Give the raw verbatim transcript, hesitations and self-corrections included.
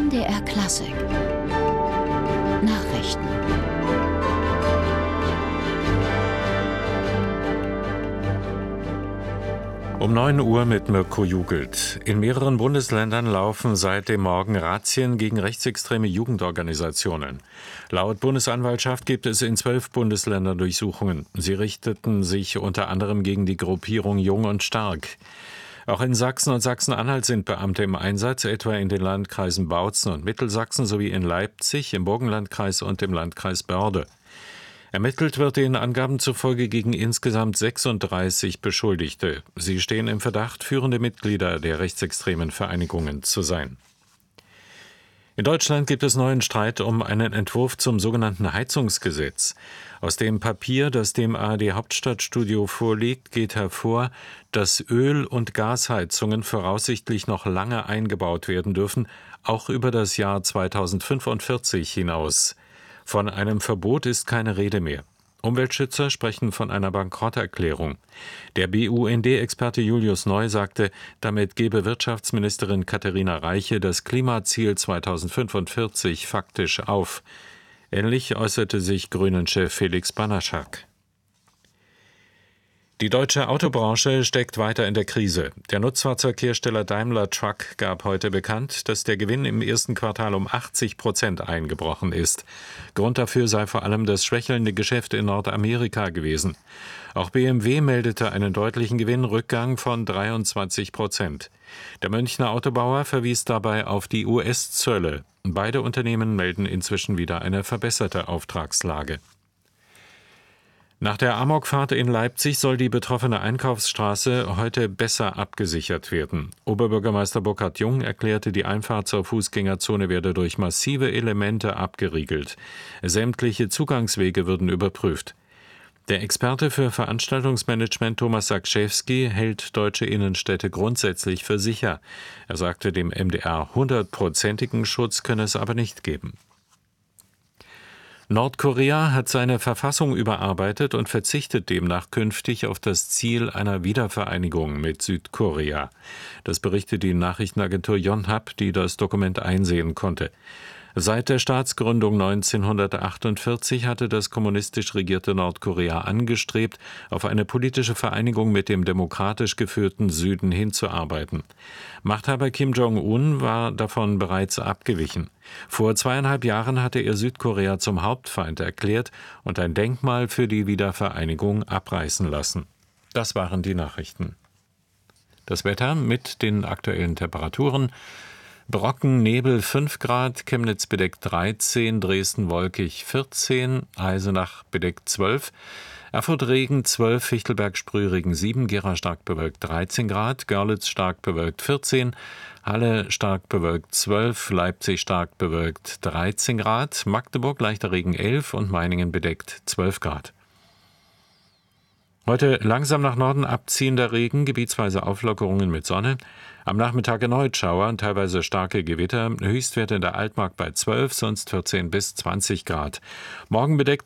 N D R Klassik Nachrichten. Um neun Uhr mit Mirko Jugelt. In mehreren Bundesländern laufen seit dem Morgen Razzien gegen rechtsextreme Jugendorganisationen. Laut Bundesanwaltschaft gibt es in zwölf Bundesländern Durchsuchungen. Sie richteten sich unter anderem gegen die Gruppierung Jung und Stark. Auch in Sachsen und Sachsen-Anhalt sind Beamte im Einsatz, etwa in den Landkreisen Bautzen und Mittelsachsen sowie in Leipzig, im Burgenlandkreis und im Landkreis Börde. Ermittelt wird den Angaben zufolge gegen insgesamt sechsunddreißig Beschuldigte. Sie stehen im Verdacht, führende Mitglieder der rechtsextremen Vereinigungen zu sein. In Deutschland gibt es neuen Streit um einen Entwurf zum sogenannten Heizungsgesetz. Aus dem Papier, das dem A R D-Hauptstadtstudio vorliegt, geht hervor, dass Öl- und Gasheizungen voraussichtlich noch lange eingebaut werden dürfen, auch über das Jahr zweitausendfünfundvierzig hinaus. Von einem Verbot ist keine Rede mehr. Umweltschützer sprechen von einer Bankrotterklärung. Der B U N D-Experte Julius Neu sagte, damit gebe Wirtschaftsministerin Katharina Reiche das Klimaziel zweitausendfünfundvierzig faktisch auf. Ähnlich äußerte sich Grünen-Chef Felix Banaschak. Die deutsche Autobranche steckt weiter in der Krise. Der Nutzfahrzeughersteller Daimler Truck gab heute bekannt, dass der Gewinn im ersten Quartal um achtzig Prozent eingebrochen ist. Grund dafür sei vor allem das schwächelnde Geschäft in Nordamerika gewesen. Auch B M W meldete einen deutlichen Gewinnrückgang von dreiundzwanzig Prozent. Der Münchner Autobauer verwies dabei auf die U S-Zölle. Beide Unternehmen melden inzwischen wieder eine verbesserte Auftragslage. Nach der Amokfahrt in Leipzig soll die betroffene Einkaufsstraße heute besser abgesichert werden. Oberbürgermeister Burkhard Jung erklärte, die Einfahrt zur Fußgängerzone werde durch massive Elemente abgeriegelt. Sämtliche Zugangswege würden überprüft. Der Experte für Veranstaltungsmanagement Thomas Sakschewski hält deutsche Innenstädte grundsätzlich für sicher. Er sagte dem M D R, hundertprozentigen Schutz könne es aber nicht geben. Nordkorea hat seine Verfassung überarbeitet und verzichtet demnach künftig auf das Ziel einer Wiedervereinigung mit Südkorea. Das berichtet die Nachrichtenagentur Yonhap, die das Dokument einsehen konnte. Seit der Staatsgründung neunzehnhundertachtundvierzig hatte das kommunistisch regierte Nordkorea angestrebt, auf eine politische Vereinigung mit dem demokratisch geführten Süden hinzuarbeiten. Machthaber Kim Jong-un war davon bereits abgewichen. Vor zweieinhalb Jahren hatte er Südkorea zum Hauptfeind erklärt und ein Denkmal für die Wiedervereinigung abreißen lassen. Das waren die Nachrichten. Das Wetter mit den aktuellen Temperaturen: Brocken, Nebel fünf Grad, Chemnitz bedeckt dreizehn, Dresden wolkig vierzehn, Eisenach bedeckt zwölf, Erfurt Regen zwölf, Fichtelberg Sprühregen sieben, Gera stark bewölkt dreizehn Grad, Görlitz stark bewölkt vierzehn, Halle stark bewölkt zwölf, Leipzig stark bewölkt dreizehn Grad, Magdeburg leichter Regen elf und Meiningen bedeckt zwölf Grad. Heute langsam nach Norden abziehender Regen, gebietsweise Auflockerungen mit Sonne. Am Nachmittag erneut Schauer und teilweise starke Gewitter. Höchstwerte in der Altmark bei zwölf, sonst vierzehn bis zwanzig Grad. Morgen bedeckt